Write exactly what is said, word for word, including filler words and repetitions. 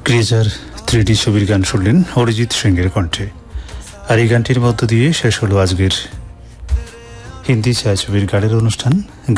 ক্রিজার three D ছবির গান শুনলেন অরিজিৎ সিংয়ের কণ্ঠে। আর এই গানটির মধ্য দিয়ে শেষ হলো আজকের হিন্দি ছায়াছবির গানের অনুষ্ঠান।